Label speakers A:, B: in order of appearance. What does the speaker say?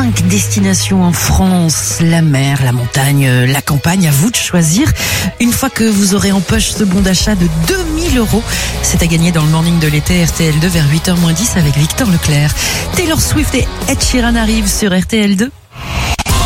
A: 5 destinations en France, la mer, la montagne, la campagne, à vous de choisir. Une fois que vous aurez en poche ce bon d'achat de 2000 €, c'est à gagner dans le morning de l'été RTL2 vers 8h moins 10 avec Victor Leclerc. Taylor Swift et Ed Sheeran arrivent sur RTL2.